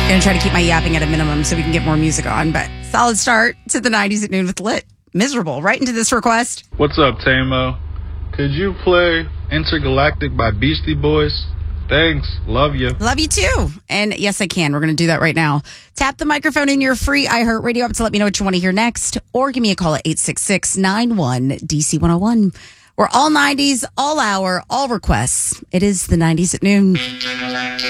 Going to try to keep my yapping at a minimum so we can get more music on, but solid start to the 90s at noon with Lit. Miserable. Right into this request. What's up, Tamo? Could you play Intergalactic by Beastie Boys? Thanks. Love you. Love you too. And yes, I can. We're going to do that right now. Tap the microphone in your free iHeartRadio app to let me know what you want to hear next, or give me a call at 866-91-DC101. We're all 90s, all hour, all requests. It is the 90s at noon.